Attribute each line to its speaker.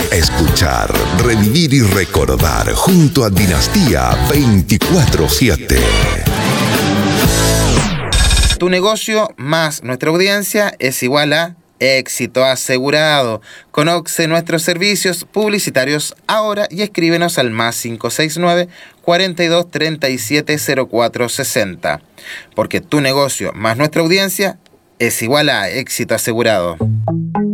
Speaker 1: Escuchar, revivir y recordar junto a Dinastía 24/7.
Speaker 2: Tu negocio más nuestra audiencia es igual a éxito asegurado. Conoce nuestros servicios publicitarios ahora y escríbenos al +569 42 37 04 60. Porque tu negocio más nuestra audiencia es igual a éxito asegurado.